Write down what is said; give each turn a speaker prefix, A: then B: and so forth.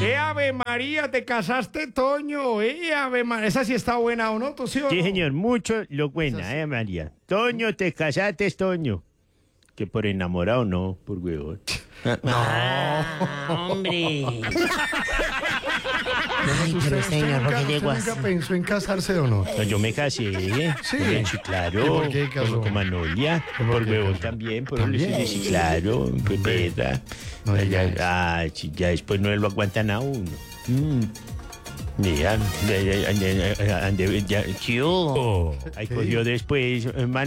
A: Ave María, te casaste, Toño. Ave María. Esa sí está buena, ¿o no? ¿Tú sí o
B: Sí,
A: no?
B: señor, mucho lo buena, María. Toño, te casaste, Toño. Que por enamorado no, por huevón.
C: Hombre. Ay, pero señor, ¿por qué llegó
A: ¿Usted
C: así?
A: nunca pensó en casarse o no?
B: No, yo me casé,
A: Sí.
B: Sí, claro.
A: ¿Y por qué casó?
B: Con Manolia.
A: por
B: Por
A: qué
B: huevón
A: casó?
B: también. Por
A: ¿También?
B: Sí, claro. Qué perra.
A: No diga eso.
B: Sí, ya después no lo aguantan a uno. Mira,
C: ¿Qué hubo?
B: ahí cogió después,